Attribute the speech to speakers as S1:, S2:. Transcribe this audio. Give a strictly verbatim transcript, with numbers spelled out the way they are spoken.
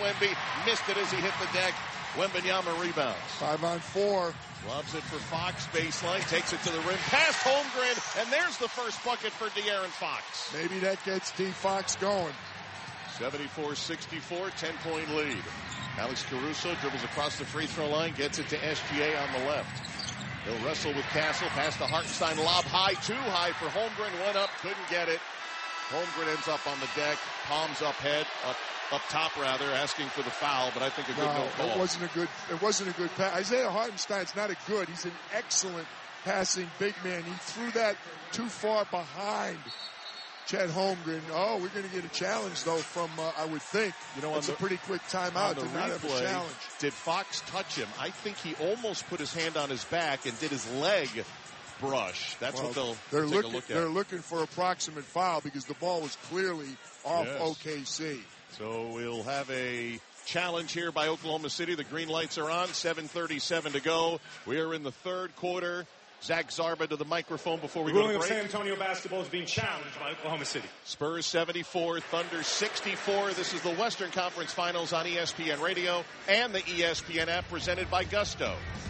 S1: Wemby. Missed it as he hit the deck. Wembanyama rebounds.
S2: Five on four.
S1: Loves it for Fox. Baseline. Takes it to the rim. Past Holmgren. And there's the first bucket for De'Aaron Fox.
S2: Maybe that gets T. Fox going.
S1: seventy-four sixty-four. ten-point lead. Alex Caruso dribbles across the free throw line. Gets it to S G A on the left. He'll wrestle with Castle. Pass to Hartenstein. Lob high. Too high for Holmgren. Went up. Couldn't get it. Holmgren ends up on the deck. Palms up head. Up, up top, rather. Asking for the foul, but I think a good no, no call.
S2: It wasn't a good, it wasn't a good pass. Isaiah Hartenstein's not a good. He's an excellent passing big man. He threw that too far behind Chet Holmgren. Oh, we're going to get a challenge, though, from, uh, I would think. You know, it's a pretty quick timeout to not have a challenge.
S1: Did Fox touch him? I think he almost put his hand on his back and did his leg brush. That's
S2: well,
S1: what they'll
S2: they're
S1: take
S2: looking,
S1: a look at.
S2: They're looking for approximate foul because the ball was clearly off
S1: yes.
S2: O K C.
S1: So we'll have a challenge here by Oklahoma City. The green lights are on. seven thirty-seven to go. We are in the third quarter. Zach Zarba to the microphone before we
S3: the
S1: go to break.
S3: Ruling of San Antonio basketball is being challenged by Oklahoma City.
S1: Spurs seventy-four, Thunder sixty-four. This is the Western Conference Finals on E S P N Radio and the E S P N app presented by Gusto.